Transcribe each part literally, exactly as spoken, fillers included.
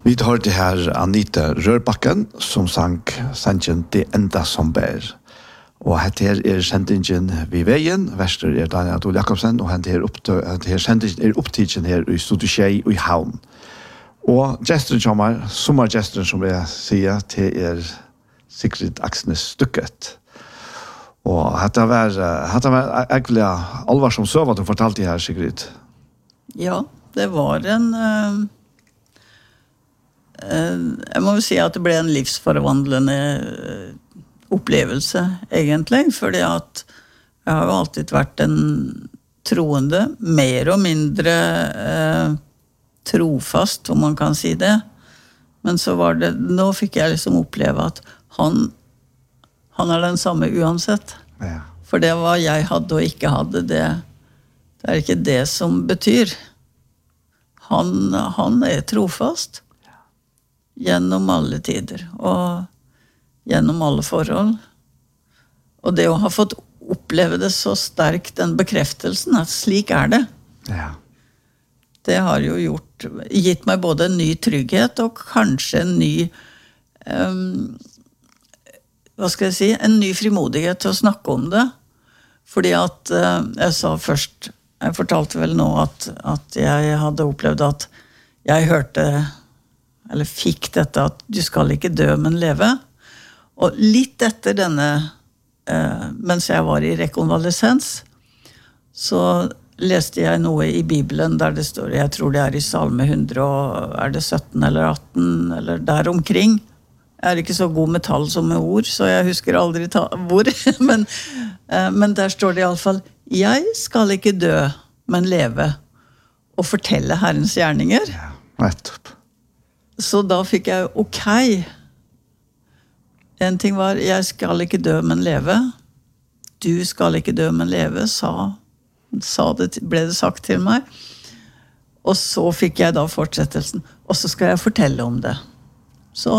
Vi tar det her Anita Rørbakken, som sang sangen Det enda som bær. Og her er sendingen vi veien, verster er Daniel Adol Jakobsen, og her er sendingen er opptidsen her i Studio Tjei og i Havn. Og gesteren kommer, sommergesteren som jeg sier, til er Sigrid Aksnes Stykket. Og dette var, dette var egentlig alvor som så, hva du fortalte her, Sigrid. Ja, det var en... Uh, uh, jeg må jo si at det ble en livsforvandlende uh, opplevelse, egentlig, fordi at jeg har jo alltid vært en troende, mer og mindre uh, trofast, om man kan si det. Men så var det, nå fikk jeg liksom oppleve at han, han er den samme uansett. Ja. For det hva jeg hadde og ikke hadde, det, det er ikke det som betyr. Han, han er trofast gjennom alle tider og gjennom alle forhold. Og det å ha fått oppleve det så sterkt, den bekreftelsen, at slik er det. Ja. Det har jo gjort, gitt meg både en ny trygghet og kanskje en ny, um, hva skal jeg si, en ny frimodighet til å snakke om det. Fordi at uh, jeg sa først, jeg fortalte vel nå at, at jeg hadde opplevd at jeg hørte, eller fikk dette at du skal ikke dø, men leve. Og litt etter denne, uh, mens jeg var i rekonvalesens, så leste jeg noe i Bibelen der det står, jeg tror det er i Salme hundre, og er det sytten eller atten, eller der omkring. Jeg er ikke så god med tall som med ord, så jeg husker aldri ta- hvor. men, eh, men der står det i alle fall, jeg skal ikke dø, men leve, og fortelle Herrens gjerninger. Ja, nettopp. Så da fikk jeg, ok, en ting var, jeg skal ikke dø, men leve. Du skal ikke dø, men leve, sa sa det, ble det sagt til meg. Og så fikk jeg da fortsettelsen. Og så skal jeg fortelle om det. Så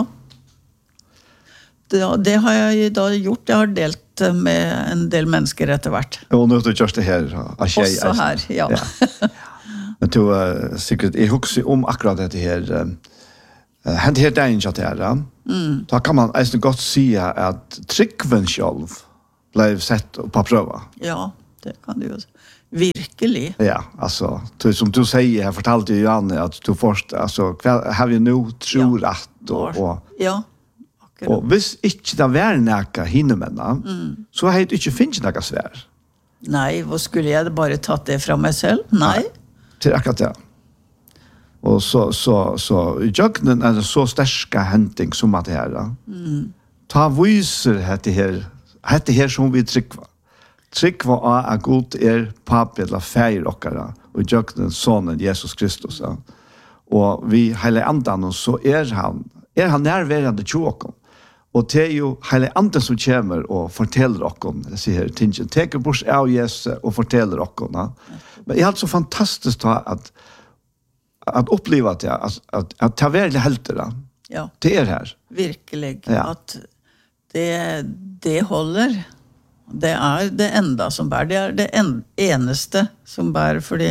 det, det har jeg da gjort. Jeg har delt med en del mennesker etter hvert. Og nå har du gjort det her. Asjei, Også her, ja. ja. Men du, uh, Sigrid, jeg husker om akkurat dette her. Uh, Hent her dagen til dere. Mm. Da kan man egentlig godt si at tryggven selv ble sett på prøve. Ja, det kan du jo si. Virkelig. Ja, alltså du, som du säger, jag fortalte ju Janne att du först alltså har vi nu tror ja. att och, och ja. Akkurat. Och hvis inte det var näka hinnemenna mm. så har jag inte finns några svär. Nej, vad skulle jag bara ta det från mig själv? Nej. Till akkurat det. Och så så så jöknen är så starka händing som att det här. Mm. Ta visar det här det här som vi tryckva. Trygg var at god er papi eller feir okkara og jøkken sonen Jesus Kristus. Ja. Og vi hele andan så er han er han nærværende tjåken. Og det er jo hele andan som kommer og forteller okken, jeg sier tingen, teker bort av Jesus og forteller okken. Ja. Men det er altså fantastisk at at oppleve at at, at, at ta veldig heltere. Ja. Det er her. Virkelig. Ja. At det, det holder. Det er det enda som bär. Det er det en, eneste som bär, fordi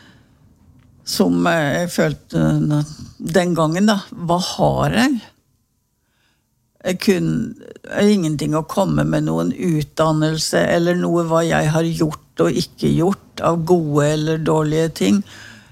som jeg følte den gangen da, hva har jeg? Jeg kunne ingenting å komme med noen utdannelse eller noe hva jeg har gjort og ikke gjort av gode eller dårlige ting.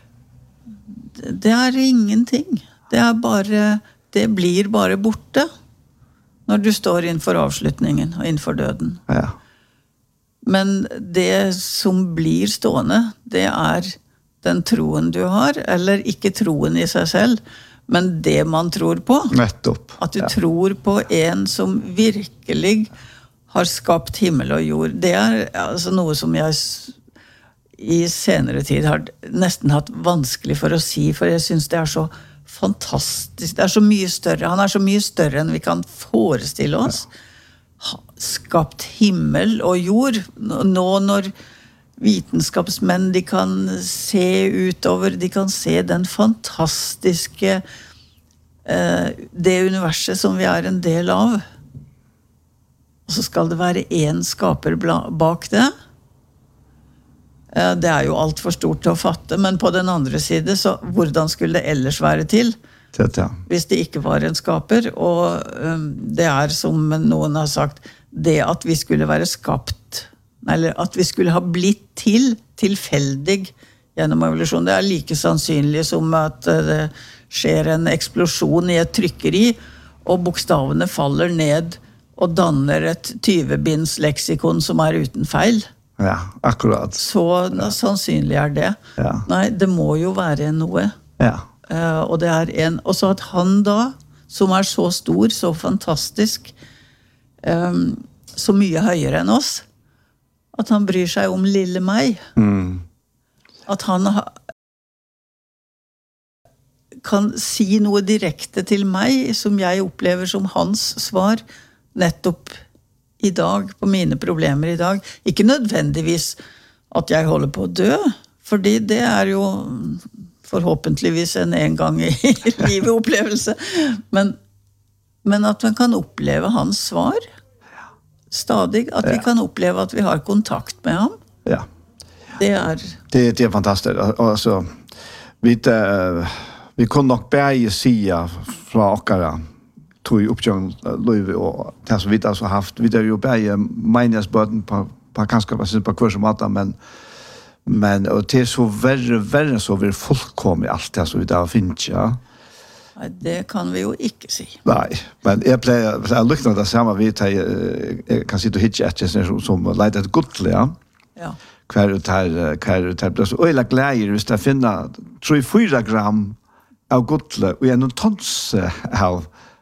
Det er ingenting. Det er bare, det blir bare borte når du står innenfor avslutningen og innenfor døden. Ja. Men det som blir stående, det er den troen du har, eller ikke troen i seg selv, men det man tror på. Nettopp. At du ja. tror på en som virkelig har skapt himmel og jord. Det er altså noe som jeg i senere tid har nesten hatt vanskelig for å si, for jeg synes det er så fantastisk. Det er så mye større. Han er så mye større enn vi kan forestille oss. Ja. Skapt himmel og jord. Nå når vitenskapsmenn, de kan se utover, de kan se den fantastiske eh, det universet som vi er en del av. Og så skal det være en skaper bak det. Det er jo alt for stort til å fatte, men på den andre side, så hvordan skulle det ellers være til? Det, ja. Hvis det ikke var en skaper, og um, det er som noen har sagt, det at vi skulle være skapt, eller at vi skulle ha blitt til tilfeldig gjennom evolusjon, det er like sannsynlig som at det skjer en eksplosjon i et trykkeri, og bokstavene faller ned og danner et tyve-binds leksikon som er uten feil. Ja, akkurat. Så ja. Sannsynlig er det. Ja. Nei, det må jo være noe. Ja. Uh, og det er en, og så at han da, som er så stor, så fantastisk, um, så mye høyere enn oss, at han bryr seg om lille meg. Mm. At han ha, kan si noe direkte til meg, som jeg opplever som hans svar, nettopp i dag, på mine problemer i dag. Ikke nødvendigvis at jeg holder på å dø, fordi det er jo forhåpentligvis en en gang i livet opplevelse, men, men at man kan oppleve hans svar, stadig, at vi kan oppleve at vi har kontakt med ham. Ja. Det er... Det, det er fantastisk. Altså, vi, uh, vi kunne nok bare si fra okkara tog i oppgjøren Løyve og det som vi har haft. Vi har jo bare meningsbøten på, på kanskje på hver som måte, men men og det er så verre, verre så vi er fullkomlig alt det som vi har finnet, ja. Nei, det kan vi jo ikke si. Nei, men jeg pleier, jeg lukker nok det samme, vi tar, jeg kan si du hitje etter som, som leide et godtelig, ja. Ja. Hver ut her, hver ut her, det er så øyla gleder hvis jeg finner, tror jeg, fyra gram av godtelig, og jeg noen tons av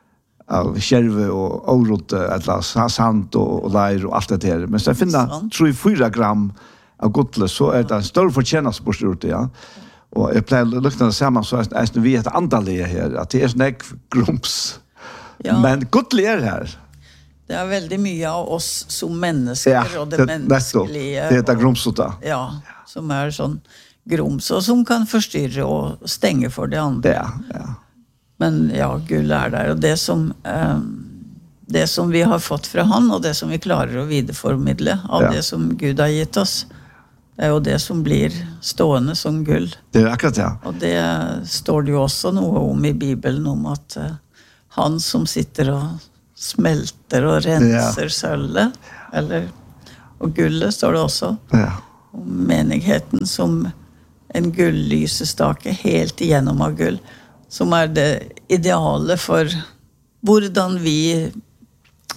av kjerve og årot, eller sand og, og leir og alt det der. Men hvis jeg finner, tror jeg, fyra gram av godtelig, så er det en større fortjeneste på styrte, ja. Og jeg pleier å lukte det samme, så er det vi er et andalige her, at det er sånn ek grums. Ja. Men godtelig er her. Det er veldig mye av oss som mennesker, ja, og det, det menneskelige. Det er det grumsota. Ja, som er sånn grums, og som kan forstyrre og stenge for det andre. Ja, ja. Men ja, gull er der, og det som, eh, det som vi har fått fra han, og det som vi klarer å videreformidle av ja. Det som Gud har gitt oss, det er jo det som blir stående som gull. Det er akkurat, ja. Og det står det jo også noe om i Bibelen, om at eh, han som sitter og smelter og renser ja. Sølvet, eller, og gullet står det også, ja. Om menigheten som en gull-lysestake helt igjennom av gull, som er det ideale for hvordan vi